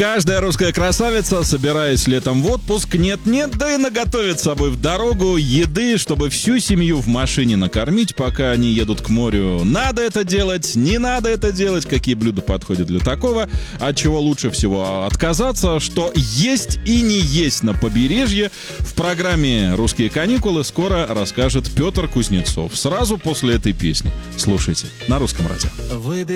Каждая русская красавица, собираясь летом в отпуск, нет-нет, да и наготовит с собой в дорогу еды, чтобы всю семью в машине накормить, пока они едут к морю. Надо это делать, не надо это делать, какие блюда подходят для такого, от чего лучше всего отказаться, что есть и не есть на побережье. В программе «Русские каникулы» скоро расскажет Петр Кузнецов. Сразу после этой песни. Слушайте на Русском радио.